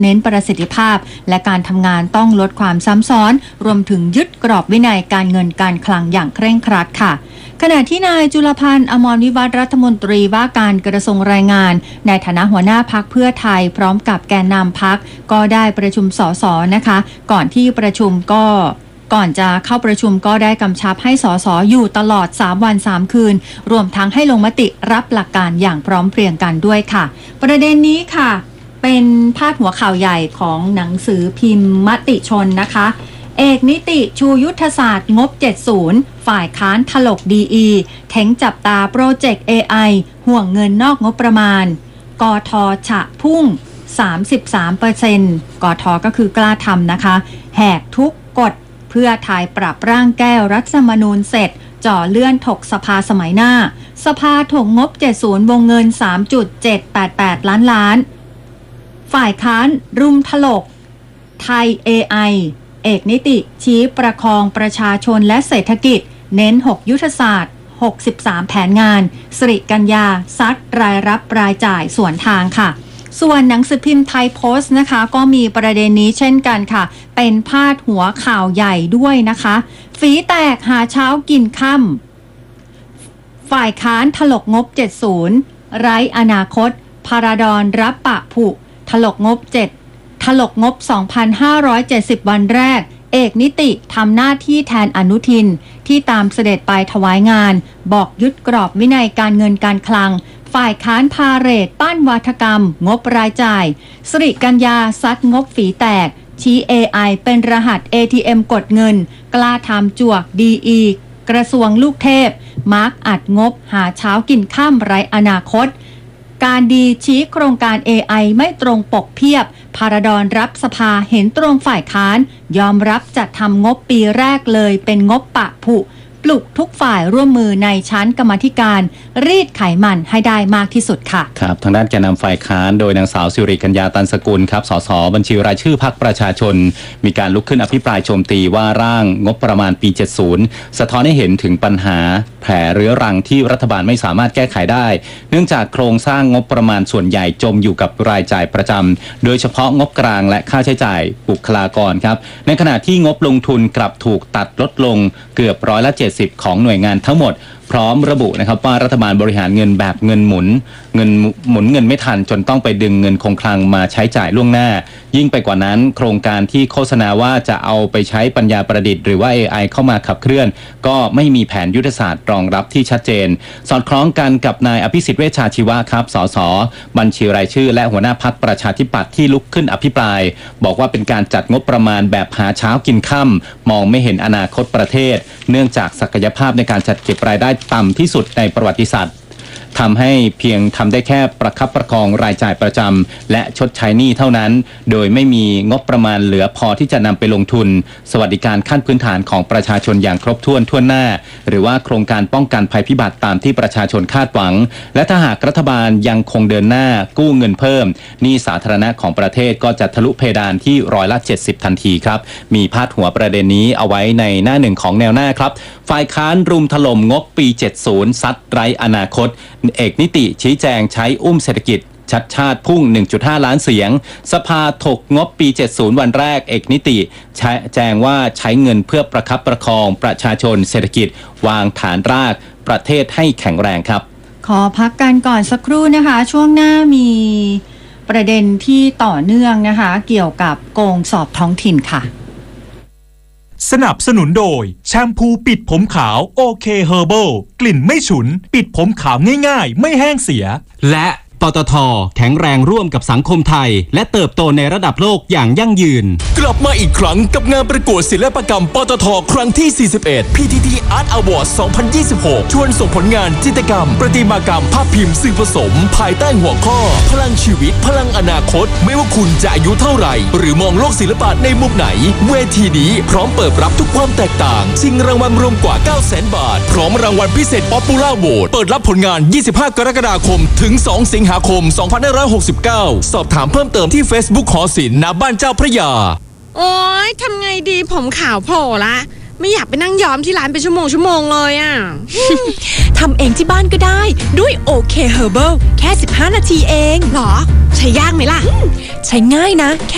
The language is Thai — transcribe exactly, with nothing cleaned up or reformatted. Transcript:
เน้นประสิทธิภาพและการทำงานต้องลดความซ้ำซ้อนรวมถึงยึดกรอบวินัยการเงินการคลังอย่างเคร่งครัดค่ะขณะที่นายจุลพันธ์อมรวิวัฒน์รัฐมนตรีว่าการกระทรวงแรงงานในฐานะหัวหน้าพรรคเพื่อไทยพร้อมกับแกนนำพรรคก็ได้ประชุมสสนะคะก่อนที่ประชุมก็ก่อนจะเข้าประชุมก็ได้กำชับให้สสอยู่ตลอดสามวันสามคืนรวมทั้งให้ลงมติรับหลักการอย่างพร้อมเพรียงกันด้วยค่ะประเด็นนี้ค่ะเป็นพาดหัวข่าวใหญ่ของหนังสือพิมพ์มติชนนะคะเอกนิติชูยุทธศาสตร์งบเจ็ดสิบฝ่ายค้านถลกดีอีเท้งจับตาโปรเจกต์ เอ ไอ ห่วงเงินนอกงบประมาณกท.ฉะพุ่ง สามสิบสามเปอร์เซ็นต์ กท.ก็คือกล้าทำนะคะแหกทุกกฎเพื่อไทยปรับร่างแก้รัฐธรรมนูญเสร็จจ่อเลื่อนถกสภาสมัยหน้าสภาถกงบเจ็ดสิบวงเงิน สามจุดเจ็ดแปดแปด ล้านล้านฝ่ายค้านรุมถลกไทย เอ ไอ เอกนิติชี้ประคองประชาชนและเศรษฐกิจเน้นหกยุทธศาสตร์หกสิบสามแผนงานสิริกัญญาซัดรายรับรายจ่ายสวนทางค่ะส่วนหนังสือพิมพ์ไทยโพสต์นะคะก็มีประเด็นนี้เช่นกันค่ะเป็นพาดหัวข่าวใหญ่ด้วยนะคะฝีแตกหาเช้ากินค่ำฝ่ายค้านถลกงบเจ็ดสิบไร้อนาคตพาราดอนรับปะผุถลกงบเจ็ดถลกงบ สองพันห้าร้อยเจ็ดสิบ วันแรกเอกนิติทำหน้าที่แทนอนุทินที่ตามเสด็จไปถวายงานบอกยึดกรอบวินัยการเงินการคลังฝ่ายค้านพาเหรดปั้นวาทกรรมงบรายจ่ายสิริกัญญาซัดงบฝีแตกชี้ เอ ไอ เป็นรหัส เอ ที เอ็ม กดเงินกล้าทำจวก ดี อี กระทรวงลูกเทพมาร์กอัดงบหาเช้ากินข้ามไร้อนาคตการดีชี้โครงการ เอ ไอ ไม่ตรงปกเพียบพาราดอนรับสภาเห็นตรงฝ่ายค้านยอมรับจัดทำงบปีแรกเลยเป็นงบปะผุปลุกทุกฝ่ายร่วมมือในชั้นกรรมาธิการรีดไขมันให้ได้มากที่สุดค่ะครับทางด้านแกนนำฝ่ายค้านโดยนางสาวสิริกัญญาตันสกุลครับสสบัญชีรายชื่อพรรคประชาชนมีการลุกขึ้นอภิปรายโจมตีว่าร่างงบประมาณปีเจ็ดสิบสะท้อนให้เห็นถึงปัญหาแผลเรื้อรังที่รัฐบาลไม่สามารถแก้ไขได้เนื่องจากโครงสร้างงบประมาณส่วนใหญ่จมอยู่กับรายจ่ายประจำโดยเฉพาะงบกลางและค่าใช้จ่ายบุคลากรครับในขณะที่งบลงทุนกลับถูกตัดลดลงเกือบร้อยละเจ็ดสิบของหน่วยงานทั้งหมดพร้อมระบุนะครับว่ารัฐบาลบริหารเงินแบบเงินหมุนเงินหมุนเงินไม่ทันจนต้องไปดึงเงินคงคลังมาใช้จ่ายล่วงหน้ายิ่งไปกว่านั้นโครงการที่โฆษณาว่าจะเอาไปใช้ปัญญาประดิษฐ์หรือว่า เอ ไอ เข้ามาขับเคลื่อนก็ไม่มีแผนยุทธศาสตร์รองรับที่ชัดเจนสอดคล้องกันกับนายอภิสิทธิ์เวชชาชีวะครับสสบัญชีรายชื่อและหัวหน้าพรรคประชาธิปัตย์ที่ลุกขึ้นอภิปรายบอกว่าเป็นการจัดงบประมาณแบบหาเช้ากินค่ำมองไม่เห็นอนาคตประเทศเนื่องจากศักยภาพในการจัดเก็บรายได้ต่ำที่สุดในประวัติศาสตร์ทำให้เพียงทำได้แค่ประคับประคองรายจ่ายประจำและชดใช้หนี้เท่านั้นโดยไม่มีงบประมาณเหลือพอที่จะนำไปลงทุนสวัสดิการขั้นพื้นฐานของประชาชนอย่างครบถ้วนทั่วหน้าหรือว่าโครงการป้องกันภัยพิบัติตามที่ประชาชนคาดหวังและถ้าหากรัฐบาลยังคงเดินหน้ากู้เงินเพิ่มหนี้สาธารณะของประเทศก็จะทะลุเพดานที่ร้อยละเจ็ดสิบทันทีครับมีพาดหัวประเด็นนี้เอาไว้ในหน้าหนึ่งของแนวหน้าครับฝ่ายค้านรุมถล่มงบปีเจ็ดสิบซัดไร้อนาคตเอกนิติชี้แจงใช้อุ้มเศรษฐกิจชัดชาติพุ่ง หนึ่งจุดห้า ล้านเสียงสภาถกงบปีเจ็ดสิบวันแรกเอกนิติแจ้งว่าใช้เงินเพื่อประคับประคองประชาชนเศรษฐกิจวางฐานรากประเทศให้แข็งแรงครับขอพักกันก่อนสักครู่นะคะช่วงหน้ามีประเด็นที่ต่อเนื่องนะคะเกี่ยวกับโกงสอบท้องถิ่นค่ะสนับสนุนโดยแชมพูปิดผมขาวโอเคเฮอร์เบิลกลิ่นไม่ฉุนปิดผมขาวง่ายๆไม่แห้งเสียและปตท.แข็งแรงร่วมกับสังคมไทยและเติบโตในระดับโลกอย่างยั่งยืนกลับมาอีกครั้งกับงานประกวดศิลปกรรมปตท.ครั้งที่สี่สิบเอ็ด พี ที ที Art Award สองพันยี่สิบหกชวนส่งผลงานจิตรกรรมประติมากรรมภาพพิมพ์สื่อผสมภายใต้หัวข้อพลังชีวิตพลังอนาคตไม่ว่าคุณจะอายุเท่าไหร่หรือมองโลกศิลปะในมุมไหนเวทีนี้พร้อมเปิดรับทุกความแตกต่างชิงรางวัลรวมกว่า เก้าแสน บาทพร้อมรางวัลพิเศษ Popular Vote เปิดรับผลงานยี่สิบห้ากรกฎาคมถึงสองสิงหาคมสองพันห้าร้อยหกสิบเก้าสอบถามเพิ่มเติมที่ Facebook หอศิลป์ณบ้านเจ้าพระยาโอ๊ยทำไงดีผมขาวโผล่ละไม่อยากไปนั่งย้อมที่ร้านเป็นชั่วโมงชั่วโมงเลยอ่ะทำเองที่บ้านก็ได้ด้วยโอเคเฮอร์เบิลแค่สิบห้านาทีเองหรอใช้ยากไหมล่ะใช้ง่ายนะแค่